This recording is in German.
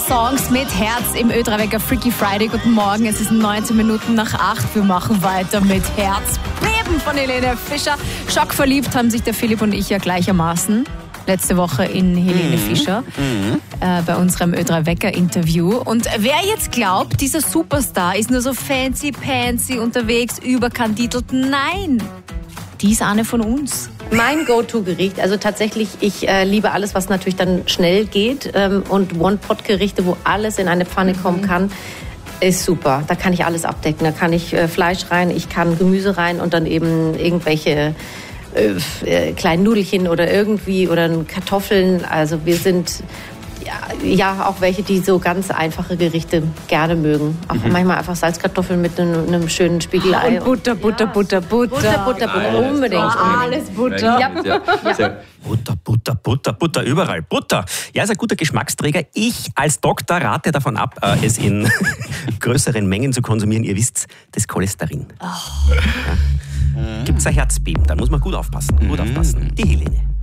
Songs mit Herz im Ö3 Wecker Freaky Friday. Guten Morgen, es ist 19 Minuten nach 8. Wir machen weiter mit Herzbeben von Helene Fischer. Schockverliebt haben sich der Philipp und ich ja gleichermaßen letzte Woche in Helene Fischer bei unserem Ö3 Wecker Interview. Und wer jetzt glaubt, dieser Superstar ist nur so fancy-pansy unterwegs, überkandidelt, nein, die ist eine von uns. Mein Go-To-Gericht, also tatsächlich, ich liebe alles, was natürlich dann schnell geht und One-Pot-Gerichte, wo alles in eine Pfanne kommen kann, ist super. Da kann ich alles abdecken. Da kann ich Fleisch rein, ich kann Gemüse rein und dann eben irgendwelche kleinen Nudelchen oder Kartoffeln. Also wir sind ja auch welche, die so ganz einfache Gerichte gerne mögen. Auch manchmal einfach Salzkartoffeln mit einem schönen Spiegelei. Und Butter. Unbedingt. Alles Butter. Ja. Butter, überall. Butter. Ja, ist ein guter Geschmacksträger. Ich als Doktor rate davon ab, es in größeren Mengen zu konsumieren. Ihr wisst, das Cholesterin. Ja. Gibt's ein Herzbeben, da muss man gut aufpassen. Die Helene.